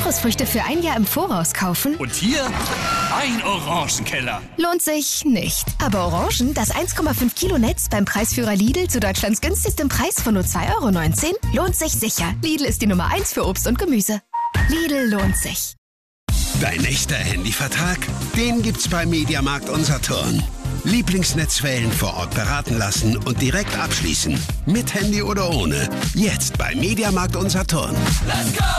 Zitrusfrüchte für ein Jahr im Voraus kaufen? Und hier ein Orangenkeller. Lohnt sich nicht. Aber Orangen, das 1,5 Kilo Netz beim Preisführer Lidl zu Deutschlands günstigstem Preis von nur 2,19 € lohnt sich sicher. Lidl ist die Nummer 1 für Obst und Gemüse. Lidl lohnt sich. Dein echter Handyvertrag? Den gibt's bei Mediamarkt und Saturn. Lieblingsnetzwellen vor Ort beraten lassen und direkt abschließen. Mit Handy oder ohne. Jetzt bei Mediamarkt und Saturn. Let's go!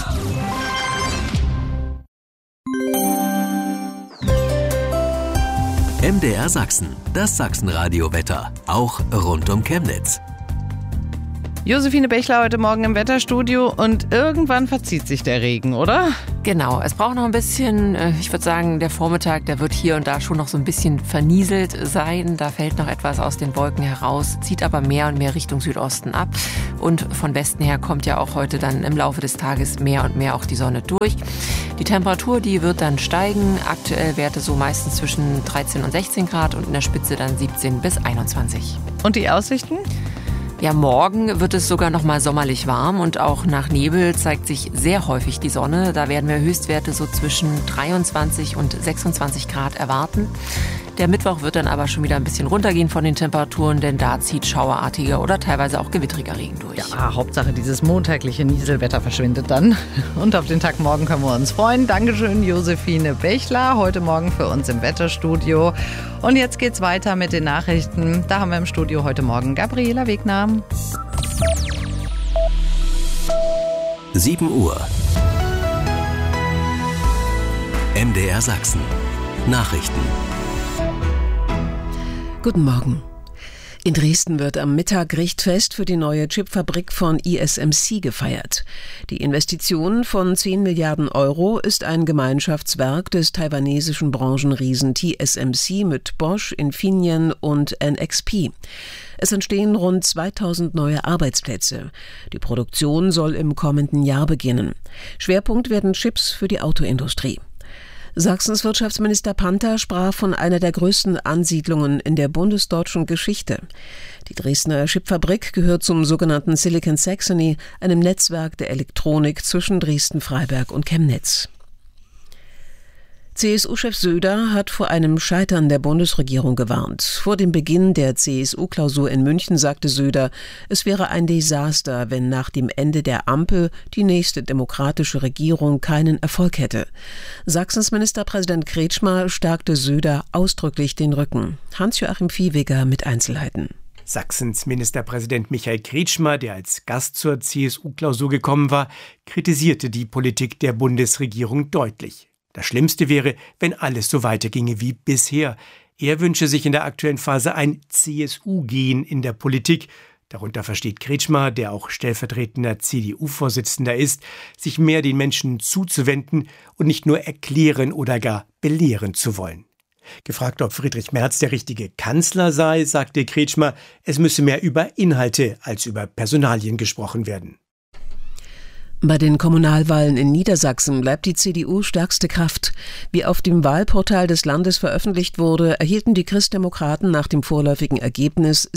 MDR Sachsen, das Sachsenradio-Wetter, auch rund um Chemnitz. Josephine Bechler heute Morgen im Wetterstudio und irgendwann verzieht sich der Regen, oder? Genau, es braucht noch ein bisschen, ich würde sagen, der Vormittag, der wird hier und da schon noch so ein bisschen vernieselt sein. Da fällt noch etwas aus den Wolken heraus, zieht aber mehr und mehr Richtung Südosten ab. Und von Westen her kommt ja auch heute dann im Laufe des Tages mehr und mehr auch die Sonne durch. Die Temperatur, die wird dann steigen. Aktuell Werte so meistens zwischen 13 und 16 Grad und in der Spitze dann 17 bis 21. Und die Aussichten? Ja, morgen wird es sogar noch mal sommerlich warm und auch nach Nebel zeigt sich sehr häufig die Sonne. Da werden wir Höchstwerte so zwischen 23 und 26 Grad erwarten. Der Mittwoch wird dann aber schon wieder ein bisschen runtergehen von den Temperaturen, denn da zieht schauerartiger oder teilweise auch gewittriger Regen durch. Ja, Hauptsache dieses montagliche Nieselwetter verschwindet dann. Und auf den Tag morgen können wir uns freuen. Dankeschön, Josephine Bechler, heute Morgen für uns im Wetterstudio. Und jetzt geht's weiter mit den Nachrichten. Da haben wir im Studio heute Morgen Gabriela Wegner. 7 Uhr. MDR Sachsen. Nachrichten. Guten Morgen. In Dresden wird am Mittag Richtfest für die neue Chipfabrik von ISMC gefeiert. Die Investition von 10 Milliarden Euro ist ein Gemeinschaftswerk des taiwanesischen Branchenriesen TSMC mit Bosch, Infineon und NXP. Es entstehen rund 2000 neue Arbeitsplätze. Die Produktion soll im kommenden Jahr beginnen. Schwerpunkt werden Chips für die Autoindustrie. Sachsens Wirtschaftsminister Panther sprach von einer der größten Ansiedlungen in der bundesdeutschen Geschichte. Die Dresdner Chipfabrik gehört zum sogenannten Silicon Saxony, einem Netzwerk der Elektronik zwischen Dresden, Freiberg und Chemnitz. CSU-Chef Söder hat vor einem Scheitern der Bundesregierung gewarnt. Vor dem Beginn der CSU-Klausur in München sagte Söder, es wäre ein Desaster, wenn nach dem Ende der Ampel die nächste demokratische Regierung keinen Erfolg hätte. Sachsens Ministerpräsident Kretschmer stärkte Söder ausdrücklich den Rücken. Hans-Joachim Viehweger mit Einzelheiten. Sachsens Ministerpräsident Michael Kretschmer, der als Gast zur CSU-Klausur gekommen war, kritisierte die Politik der Bundesregierung deutlich. Das Schlimmste wäre, wenn alles so weiterginge wie bisher. Er wünsche sich in der aktuellen Phase ein CSU-Gen in der Politik. Darunter versteht Kretschmer, der auch stellvertretender CDU-Vorsitzender ist, sich mehr den Menschen zuzuwenden und nicht nur erklären oder gar belehren zu wollen. Gefragt, ob Friedrich Merz der richtige Kanzler sei, sagte Kretschmer, es müsse mehr über Inhalte als über Personalien gesprochen werden. Bei den Kommunalwahlen in Niedersachsen bleibt die CDU stärkste Kraft. Wie auf dem Wahlportal des Landes veröffentlicht wurde, erhielten die Christdemokraten nach dem vorläufigen Ergebnis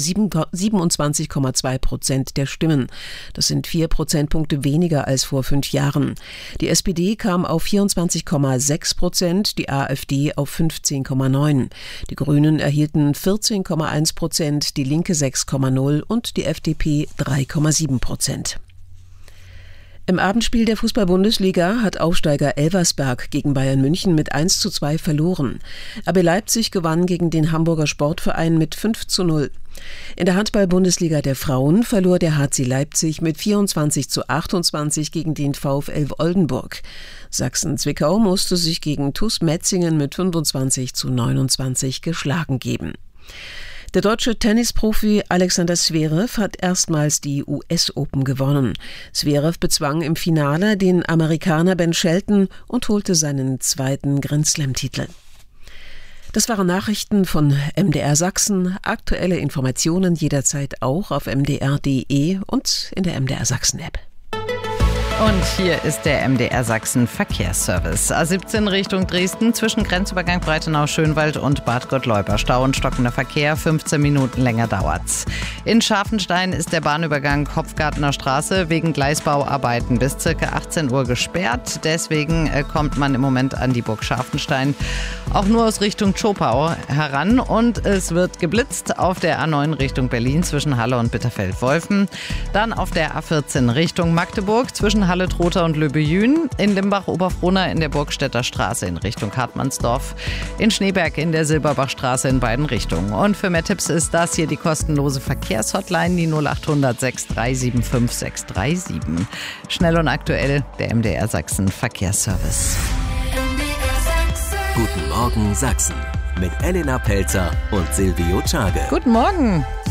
27,2% der Stimmen. Das sind 4 Prozentpunkte weniger als vor 5 Jahren. Die SPD kam auf 24,6%, die AfD auf 15,9%. Die Grünen erhielten 14,1%, die Linke 6,0% und die FDP 3,7%. Im Abendspiel der Fußball-Bundesliga hat Aufsteiger Elversberg gegen Bayern München mit 1:2 verloren. RB Leipzig gewann gegen den Hamburger Sportverein mit 5:0. In der Handball-Bundesliga der Frauen verlor der HC Leipzig mit 24:28 gegen den VfL Oldenburg. Sachsen-Zwickau musste sich gegen TuS Metzingen mit 25:29 geschlagen geben. Der deutsche Tennisprofi Alexander Zverev hat erstmals die US-Open gewonnen. Zverev bezwang im Finale den Amerikaner Ben Shelton und holte seinen 2. Grand-Slam-Titel. Das waren Nachrichten von MDR Sachsen. Aktuelle Informationen jederzeit auch auf mdr.de und in der MDR Sachsen-App. Und hier ist der MDR Sachsen Verkehrsservice. A17 Richtung Dresden zwischen Grenzübergang Breitenau-Schönwald und Bad Gottleuba. Stau und stockender Verkehr, 15 Minuten länger dauert's. In Scharfenstein ist der Bahnübergang Hopfgartner Straße wegen Gleisbauarbeiten bis ca. 18 Uhr gesperrt. Deswegen kommt man im Moment an die Burg Scharfenstein auch nur aus Richtung Zschopau heran. Und es wird geblitzt auf der A9 Richtung Berlin zwischen Halle und Bitterfeld-Wolfen. Dann auf der A14 Richtung Magdeburg zwischen Halle-Trotha und Löbejün, in Limbach-Oberfrohna in der Burgstädter Straße in Richtung Hartmannsdorf, in Schneeberg in der Silberbachstraße in beiden Richtungen. Und für mehr Tipps ist das hier die kostenlose Verkehrshotline, die 0800 637 5637. Schnell und aktuell, der MDR Sachsen Verkehrsservice. Guten Morgen Sachsen mit Elena Pelzer und Silvio Czage. Guten Morgen.